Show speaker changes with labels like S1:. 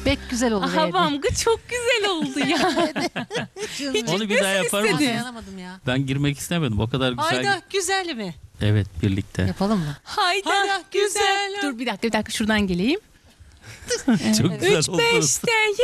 S1: Pek güzel olur.
S2: Havamgı çok güzel oldu ya.
S3: Onu bir daha yapar mısın?
S1: Dayanamadım ya.
S3: Ben girmek istemedim. O kadar güzel.
S1: Hayda güzel mi?
S3: Evet, birlikte.
S1: Yapalım mı?
S2: Hayda
S1: Hayda
S2: güzel. Dur bir dakika şuradan geleyim.
S3: Çok güzel oldu.
S2: 3-5'ten